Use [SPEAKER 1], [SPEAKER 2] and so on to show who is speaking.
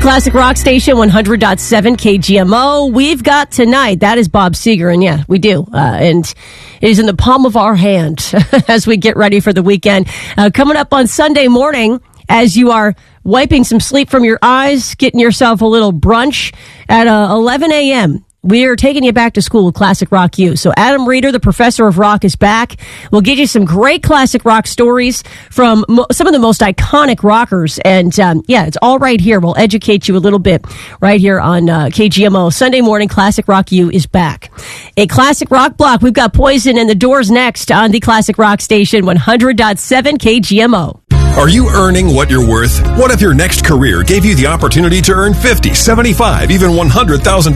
[SPEAKER 1] Classic Rock Station, 100.7 KGMO. We've got tonight, that is Bob Seger, and yeah, we do. And it is in the palm of our hand as we get ready for the weekend. Coming up on Sunday morning, as you are wiping some sleep from your eyes, getting yourself a little brunch at 11 a.m., we are taking you back to school with Classic Rock U. So Adam Reeder, the professor of rock, is back. We'll get you some great classic rock stories from some of the most iconic rockers. And yeah, it's all right here. We'll educate you a little bit right here on KGMO. Sunday morning, Classic Rock U is back. A classic rock block. We've got Poison and the Doors next on the Classic Rock Station, 100.7 KGMO.
[SPEAKER 2] Are you earning what you're worth? What if your next career gave you the opportunity to earn $50,000, $75,000, even $100,000